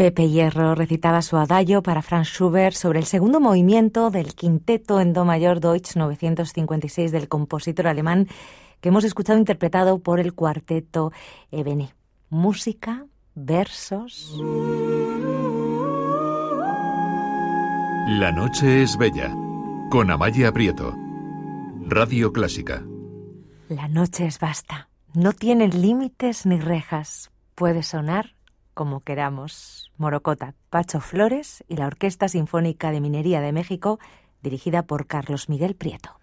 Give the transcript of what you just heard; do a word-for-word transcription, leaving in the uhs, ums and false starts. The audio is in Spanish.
Pepe Hierro recitaba su adagio para Franz Schubert sobre el segundo movimiento del quinteto en do mayor Deutsch novecientos cincuenta y seis del compositor alemán, que hemos escuchado interpretado por el cuarteto Ebene. Música, versos. La noche es bella, con Amaya Prieto. Radio Clásica. La noche es vasta, no tiene límites ni rejas, puede sonar como queramos. Morocota, Pacho Flores y la Orquesta Sinfónica de Minería de México, dirigida por Carlos Miguel Prieto.